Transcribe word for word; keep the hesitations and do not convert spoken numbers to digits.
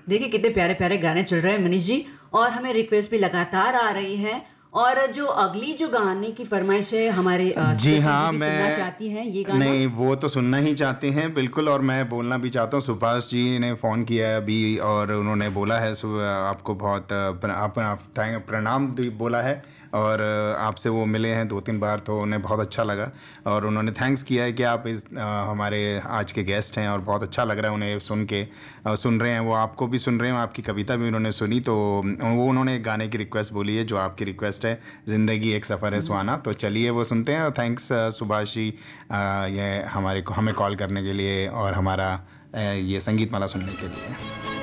देखिए कितने प्यारे-प्यारे गाने चल रहे हैं मनीष जी और हमें रिक्वेस्ट भी लगातार आ रही है और जो अगली जो गाने की फ़रमाइश है हमारे अ, जी सुदर्शन जी हाँ, भी सुनना मैं चाहती हैं ये गाना। नहीं, वो तो सुनना ही चाहते हैं बिल्कुल और मैं बोलना भी चाहता हूँ। सुभाष जी ने फ़ोन किया है अभी और उन्होंने बोला है सु आपको बहुत प्र आप आप थैंक प्रणाम भी बोला है और आपसे वो मिले हैं दो तीन बार तो उन्हें बहुत अच्छा लगा और उन्होंने थैंक्स किया है कि आप इस अ, हमारे आज के गेस्ट हैं और बहुत अच्छा लग रहा है उन्हें सुन के अ, सुन रहे हैं वो आपको भी सुन रहे हैं, आपकी कविता भी उन्होंने सुनी तो वो उन्होंने एक गाने की रिक्वेस्ट बोली है जो आपकी रिक्वेस्ट है, ज़िंदगी एक सफ़र है सुहाना। तो चलिए वो सुनते हैं और थैंक्स सुभाष जी अ, ये हमारे को हमें कॉल करने के लिए और हमारा अ, ये संगीत माला सुनने के लिए।